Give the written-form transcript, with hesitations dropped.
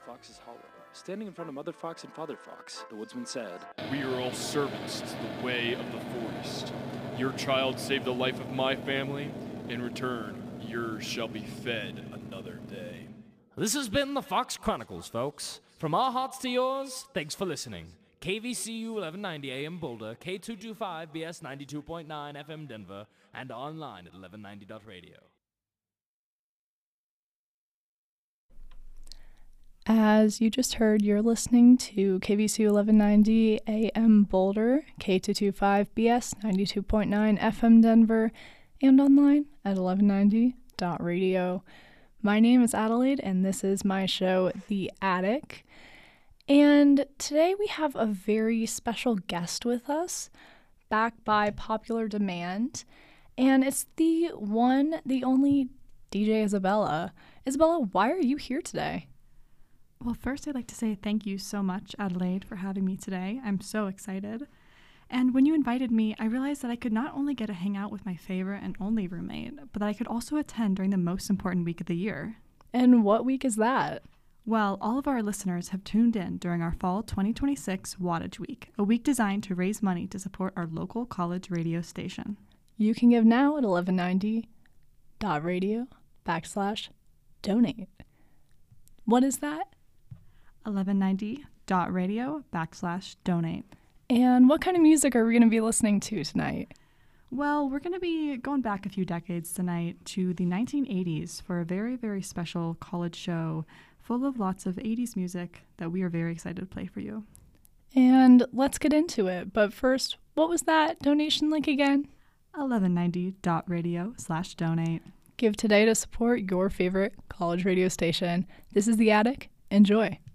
Fox's Hollow. Standing in front of Mother Fox and Father Fox, the woodsman said, "We are all servants to the way of the forest. Your child saved the life of my family. In return, yours shall be fed another day." This has been the Fox Chronicles, folks. From our hearts to yours, thanks for listening. KVCU 1190 AM Boulder, K225 BS 92.9 FM Denver, and online at 1190.radio. As you just heard, you're listening to KVCU 1190 AM Boulder, K225 BS 92.9 FM Denver, and online at 1190.radio. My name is Adelaide, and this is my show, The Attic. And today we have a very special guest with us, back by popular demand, and it's the one, the only DJ Isabella. Isabella, why are you here today? Well, first I'd like to say thank you so much, Adelaide, for having me today. I'm so excited. And when you invited me, I realized that I could not only get to hang out with my favorite and only roommate, but that I could also attend during the most important week of the year. And what week is that? Well, all of our listeners have tuned in during our Fall 2026 Wattage Week, a week designed to raise money to support our local college radio station. You can give now at 1190.radio/donate. What is that? 1190.radio/donate. And what kind of music are we going to be listening to tonight? Well, we're going to be going back a few decades tonight to the 1980s for a very, very special college show full of lots of 80s music that we are very excited to play for you. And let's get into it. But first, what was that donation link again? 1190.radio/donate. Give today to support your favorite college radio station. This is The Attic. Enjoy.